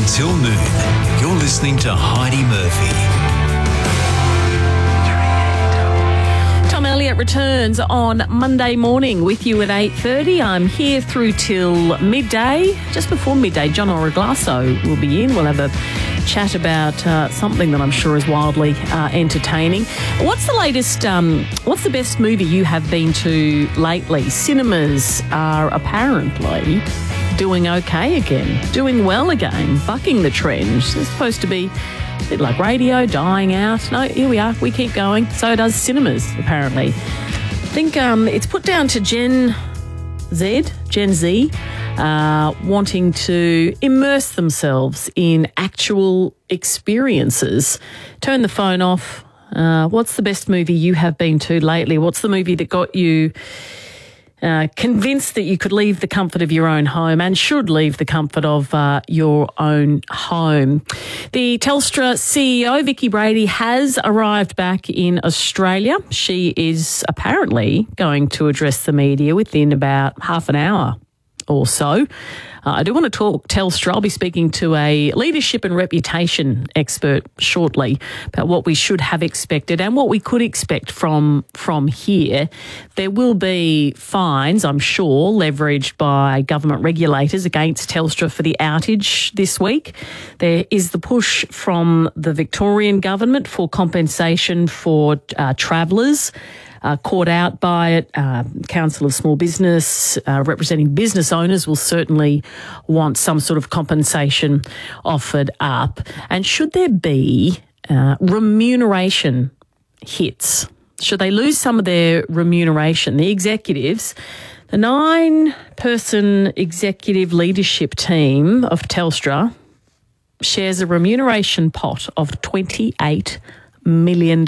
until noon. You're listening to Heidi Murphy. Tom Elliott returns on Monday morning with you at 8:30. I'm here through till midday. Just before midday, John Oraglasso will be in. We'll have a chat about something that I'm sure is wildly entertaining. What's the latest, what's the best movie you have been to lately? Cinemas are apparently doing okay again, doing well again, bucking the trend. It's supposed to be a bit like radio, dying out. No, here we are. We keep going. So does cinemas, apparently. I think it's put down to Gen Z, wanting to immerse themselves in actual experiences. Turn the phone off. What's the best movie you have been to lately? What's the movie that got you convinced that you could leave the comfort of your own home and should leave the comfort of your own home? The Telstra CEO, Vicki Brady, has arrived back in Australia. She is apparently going to address the media within about half an hour or so. I do want to talk Telstra. I'll be speaking to a leadership and reputation expert shortly about what we should have expected and what we could expect from here. There will be fines, I'm sure, leveraged by government regulators against Telstra for the outage this week. There is the push from the Victorian government for compensation for travellers caught out by it. Council of Small Business, representing business owners, will certainly want some sort of compensation offered up. And should there be remuneration hits? Should they lose some of their remuneration? The executives, the 9-person executive leadership team of Telstra shares a remuneration pot of $28 million.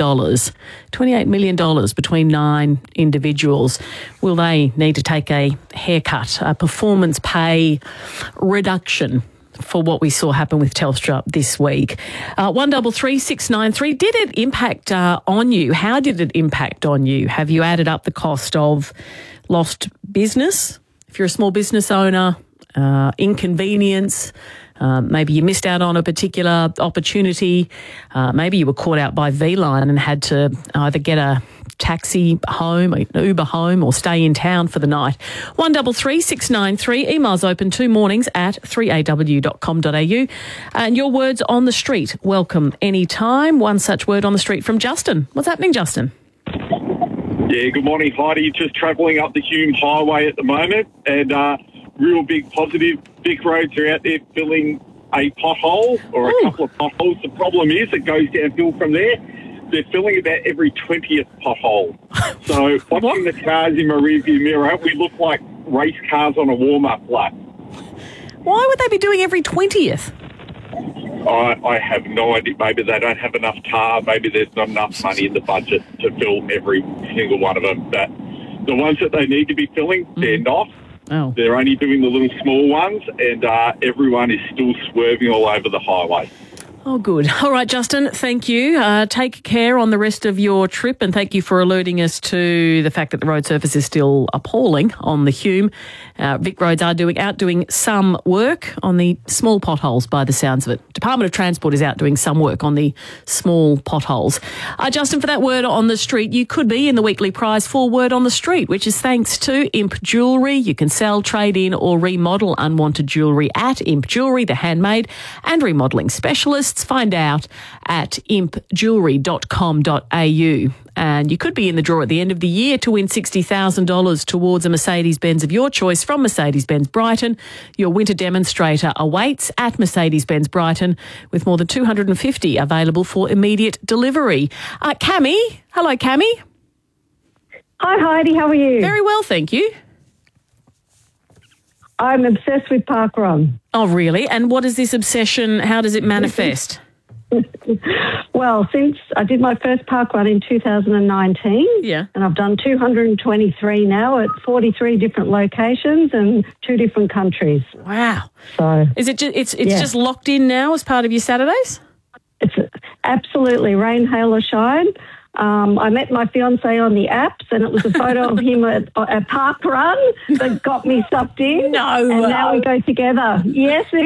$28 million between 9 individuals. Will they need to take a haircut, a performance pay reduction for what we saw happen with Telstra this week? 133 693. Did it impact on you? How did it impact on you? Have you added up the cost of lost business? If you're a small business owner, inconvenience, maybe you missed out on a particular opportunity. Maybe you were caught out by V-Line and had to either get a taxi home, an Uber home, or stay in town for the night. 133 693. Emails open 2 mornings at 3aw.com.au. And your words on the street, welcome anytime. One such word on the street from Justin. What's happening, Justin? Yeah, good morning, Heidi. Just travelling up the Hume Highway at the moment, and real big positive. Vic Roads are out there filling a pothole or a couple of potholes. The problem is it goes downhill from there. They're filling about every 20th pothole. So watching the cars in my rearview mirror, we look like race cars on a warm-up lap. Why would they be doing every 20th? I have no idea. Maybe they don't have enough tar. Maybe there's not enough money in the budget to fill every single one of them. But the ones that they need to be filling, they're not. Oh. They're only doing the little small ones, and everyone is still swerving all over the highway. Oh, good. All right, Justin, thank you. Take care on the rest of your trip, and thank you for alerting us to the fact that the road surface is still appalling on the Hume. Vic Roads are outdoing some work on the small potholes by the sounds of it. Department of Transport is outdoing some work on the small potholes. Justin, for that word on the street, you could be in the weekly prize for Word on the Street, which is thanks to Imp Jewellery. You can sell, trade in or remodel unwanted jewellery at Imp Jewellery, the handmade and remodelling specialists. Find out at impjewellery.com.au. And you could be in the draw at the end of the year to win $60,000 towards a Mercedes-Benz of your choice from Mercedes-Benz Brighton. Your winter demonstrator awaits at Mercedes-Benz Brighton with more than 250 available for immediate delivery. Cammy. Hello, Cammy. Hi, Heidi. How are you? Very well, thank you. I'm obsessed with parkrun. Oh, really? And what is this obsession? How does it manifest? Well, since I did my first parkrun in 2019, and I've done 223 now at 43 different locations and 2 different countries. Wow! So is it? It's just locked in now as part of your Saturdays? It's absolutely rain, hail or shine. I met my fiancé on the apps, and it was a photo of him at a park run that got me sucked in. No. And now we go together. Yes, it